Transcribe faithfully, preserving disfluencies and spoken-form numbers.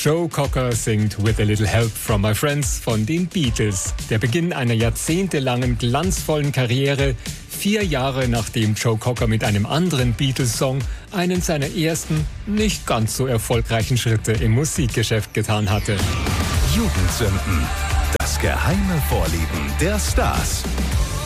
Joe Cocker singt With a Little Help from My Friends von den Beatles. Der Beginn einer jahrzehntelangen, glanzvollen Karriere, vier Jahre nachdem Joe Cocker mit einem anderen Beatles-Song einen seiner ersten, nicht ganz so erfolgreichen Schritte im Musikgeschäft getan hatte. Jugendsünden. Das geheime Vorlieben der Stars.